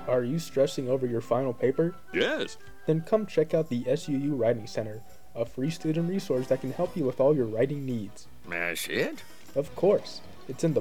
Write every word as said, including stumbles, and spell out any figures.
Are you stressing over your final paper? Yes. Then come check out the S U U Writing Center, a free student resource that can help you with all your writing needs. That's it? Of course, it's in the